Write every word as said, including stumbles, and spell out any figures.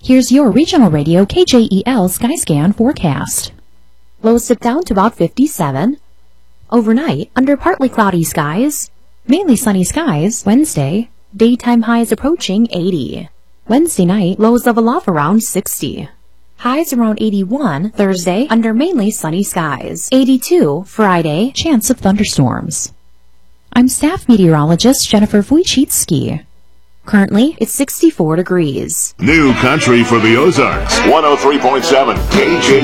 Here's your regional radio K J E L Skyscan forecast. Lows dip down to about fifty-seven. Overnight, under partly cloudy skies, mainly sunny skies. Wednesday, daytime highs approaching eighty. Wednesday night, lows level off around sixty. Highs around eighty-one. Thursday, under mainly sunny skies. eighty-two. Friday, chance of thunderstorms. I'm staff meteorologist Jennifer Wojcicki. Currently, it's sixty-four degrees. New country for the Ozarks. one oh three point seven K J